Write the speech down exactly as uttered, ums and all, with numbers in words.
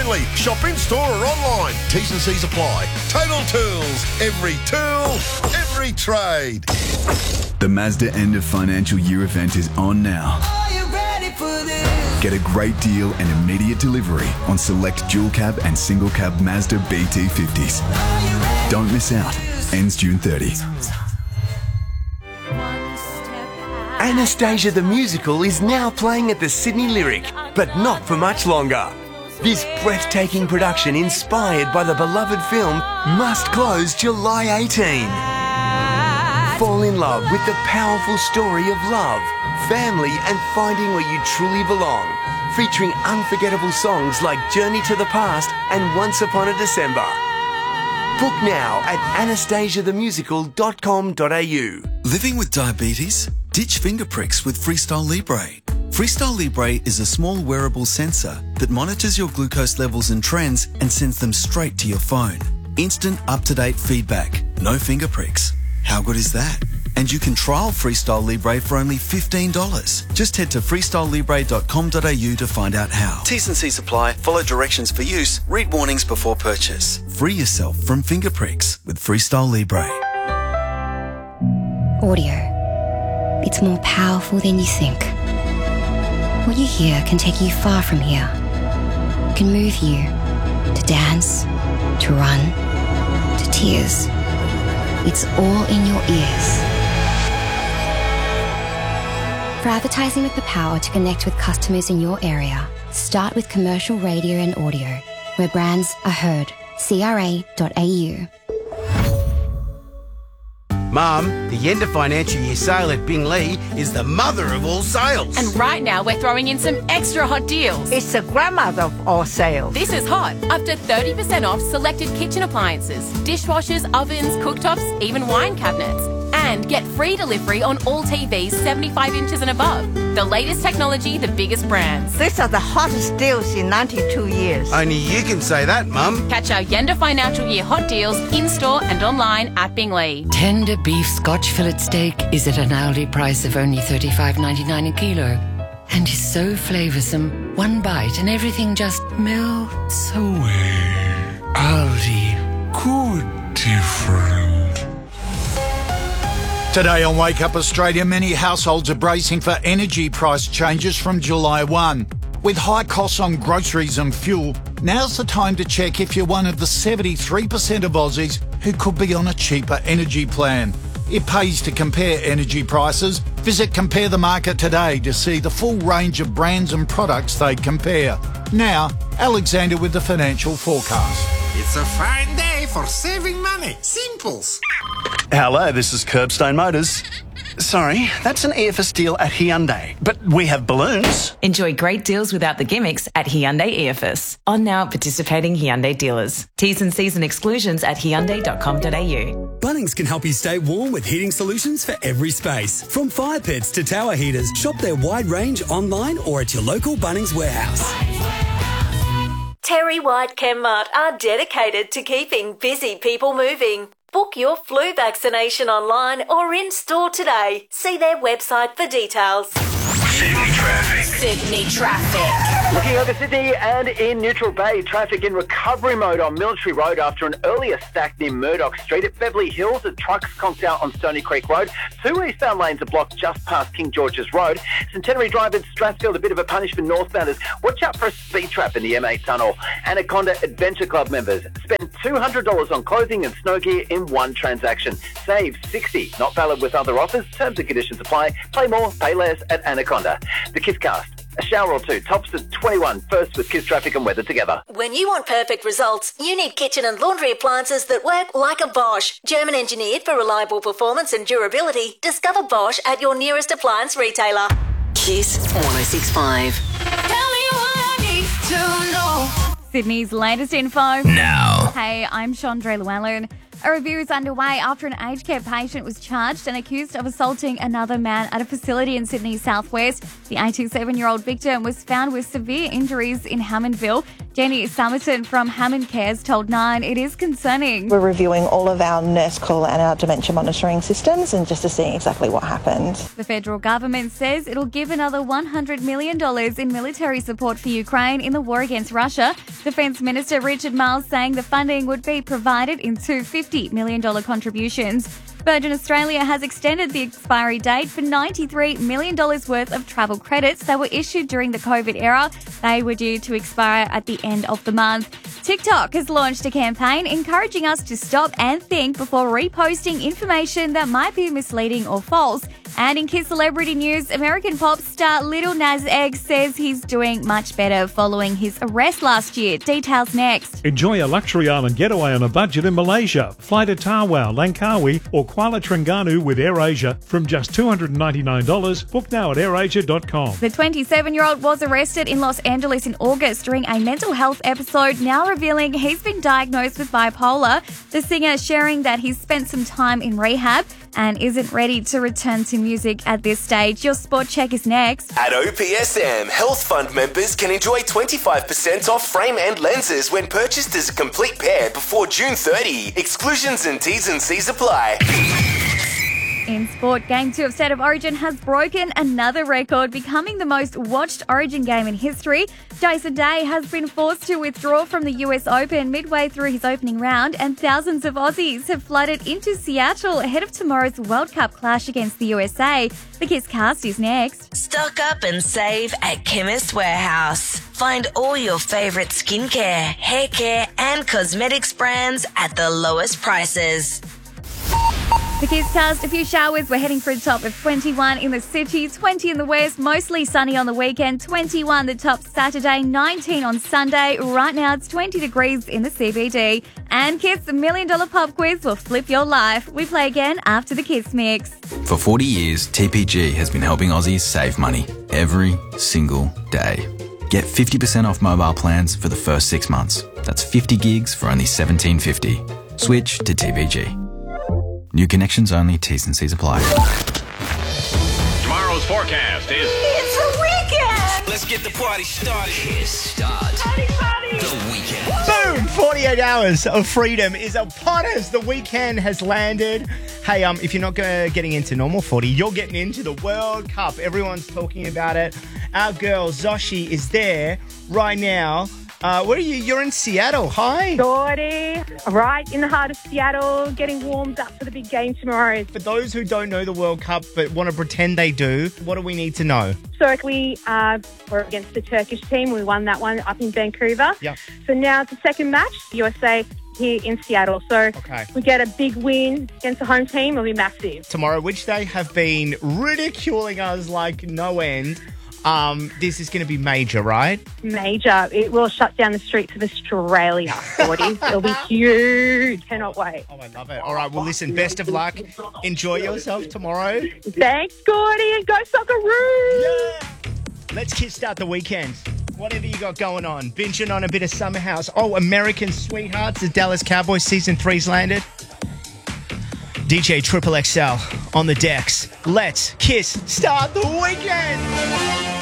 friendly. Shop in store or online. T's and C's apply. Total Tools. Every tool, every trade. The Mazda end of financial year event is on now. Are you ready for this? Get a great deal and immediate delivery on select dual cab and single cab Mazda B T fifties. Don't miss out. Ends June thirtieth. Anastasia the Musical is now playing at the Sydney Lyric, but not for much longer. This breathtaking production, inspired by the beloved film, must close July eighteenth. Fall in love with the powerful story of love, family and finding where you truly belong. Featuring unforgettable songs like Journey to the Past and Once Upon a December. Book now at anastasia the musical dot com dot a u. Living with diabetes? Ditch finger pricks with Freestyle Libre. Freestyle Libre is a small wearable sensor that monitors your glucose levels and trends and sends them straight to your phone. Instant up-to-date feedback. No finger pricks. How good is that? And you can trial Freestyle Libre for only fifteen dollars. Just head to freestyle libre dot com dot a u to find out how. T's and C's apply. Follow directions for use. Read warnings before purchase. Free yourself from finger pricks with Freestyle Libre. Audio. It's more powerful than you think. What you hear can take you far from here. It can move you to dance, to run, to tears. It's all in your ears. For advertising with the power to connect with customers in your area, start with commercial radio and audio, where brands are heard. C R A dot A U. Mum, the end of financial year sale at Binglee is the mother of all sales. And right now we're throwing in some extra hot deals. It's the grandmother of all sales. This is hot. Up to thirty percent off selected kitchen appliances, dishwashers, ovens, cooktops, even wine cabinets. And get free delivery on all T Vs seventy-five inches and above. The latest technology, the biggest brands. These are the hottest deals in ninety-two years. Only you can say that, Mum. Catch our Yenda Financial Year hot deals in-store and online at Binglee. Tender beef Scotch fillet steak is at an hourly price of only thirty-five ninety-nine a kilo. And is so flavoursome, one bite and everything just melts away. Aldi, good different. Today on Wake Up Australia, many households are bracing for energy price changes from July first. With high costs on groceries and fuel, now's the time to check if you're one of the seventy-three percent of Aussies who could be on a cheaper energy plan. It pays to compare energy prices. Visit Compare the Market today to see the full range of brands and products they compare. Now, Alexander with the financial forecast. It's a fine day for saving money. Simples. Hello, this is Curbstone Motors. Sorry, that's an E F S deal at Hyundai, but we have balloons. Enjoy great deals without the gimmicks at Hyundai E F S. On now participating Hyundai dealers. T's and C's and exclusions at hyundai dot com dot a u. Bunnings can help you stay warm with heating solutions for every space. From fire pits to tower heaters, shop their wide range online or at your local Bunnings warehouse. Terry White Chemmart are dedicated to keeping busy people moving. Book your flu vaccination online or in-store today. See their website for details. Sydney traffic. Sydney traffic. Looking over Sydney and in Neutral Bay, traffic in recovery mode on Military Road after an earlier stack near Murdoch Street. At Beverly Hills, the trucks conked out on Stony Creek Road. Two eastbound lanes are blocked just past King George's Road. Centenary Drive in Strathfield, a bit of a punish for northbounders. Watch out for a speed trap in the M eight tunnel. Anaconda Adventure Club members spend two hundred dollars on clothing and snow gear in one transaction. Save sixty dollars. Not valid with other offers. Terms and conditions apply. Play more, pay less at Anaconda. The Kisscast. A shower or two tops at twenty-one. First with Kiss Traffic and weather together. When you want perfect results, you need kitchen and laundry appliances that work like a Bosch. German engineered for reliable performance and durability. Discover Bosch at your nearest appliance retailer. Kiss one oh six point five. Tell me what I need to know. Sydney's latest info. Now. Hey, I'm Chandra Llewellyn. A review is underway after an aged care patient was charged and accused of assaulting another man at a facility in Sydney's southwest. The eighty-seven-year-old victim was found with severe injuries in Hammondville. Jenny Summerton from Hammond Cares told Nine it is concerning. We're reviewing all of our nurse call and our dementia monitoring systems and just to see exactly what happened. The federal government says it'll give another one hundred million dollars in military support for Ukraine in the war against Russia. Defence Minister Richard Marles saying the funding would be provided in two fifty million dollars contributions. Virgin Australia has extended the expiry date for ninety-three million dollars worth of travel credits that were issued during the COVID era. They were due to expire at the end of the month. TikTok has launched a campaign encouraging us to stop and think before reposting information that might be misleading or false. And in Kiss Celebrity News, American pop star Lil Nas X says he's doing much better following his arrest last year. Details next. Enjoy a luxury island getaway on a budget in Malaysia. Fly to Tawau, Langkawi or Kuala Terengganu with AirAsia from just two hundred ninety-nine dollars. Book now at air asia dot com. The twenty-seven-year-old was arrested in Los Angeles in August during a mental health episode, now revealing he's been diagnosed with bipolar. The singer sharing that he's spent some time in rehab and isn't ready to return to music at this stage. Your sport check is next. At O P S M, Health Fund members can enjoy twenty-five percent off frame and lenses when purchased as a complete pair before June thirtieth. Exclusions and T's and C's apply. In sport, Game two of State of Origin has broken another record, becoming the most watched Origin game in history. Jason Day has been forced to withdraw from the U S Open midway through his opening round, and thousands of Aussies have flooded into Seattle ahead of tomorrow's World Cup clash against the U S A. The Kiss Cast is next. Stock up and save at Chemist Warehouse. Find all your favourite skincare, hair care and cosmetics brands at the lowest prices. The Kiss Cast, a few showers. We're heading for a top of twenty-one in the city, twenty in the west, mostly sunny on the weekend, twenty-one the top Saturday, nineteen on Sunday. Right now it's twenty degrees in the C B D. And Kiss, the Million Dollar Pop Quiz will flip your life. We play again after the Kiss Mix. For forty years, T P G has been helping Aussies save money every single day. Get fifty percent off mobile plans for the first six months. That's fifty gigs for only seventeen fifty. Switch to T P G. New connections only, T's and C's apply. Tomorrow's forecast is... It's a weekend! Let's get the party started. Kiss start. Party, party! The weekend. Boom! forty-eight hours of freedom is upon us. The weekend has landed. Hey, um, if you're not gonna, getting into normal footy, you're getting into the World Cup. Everyone's talking about it. Our girl Zoshi is there right now. Uh, where are you? You're in Seattle. Hi. Gordy, right in the heart of Seattle, getting warmed up for the big game tomorrow. For those who don't know the World Cup but want to pretend they do, what do we need to know? So we uh, were against the Turkish team. We won that one up in Vancouver. Yep. So now it's the second match, U S A here in Seattle. So okay. we get a big win against the home team. It'll be massive. Tomorrow, which they have been ridiculing us like no end. Um, this is going to be major, right? Major. It will shut down the streets of Australia, Gordy. It'll be huge. Cannot wait. Oh, I love it. All right, well, listen, best of luck. Enjoy yourself tomorrow. Thanks, Gordy, and go Socceroos! Yeah! Let's kickstart the weekend. Whatever you got going on. Binging on a bit of Summer House. Oh, American Sweethearts. The Dallas Cowboys Season three's landed. D J Triple X L on the decks. Let's kiss start the weekend.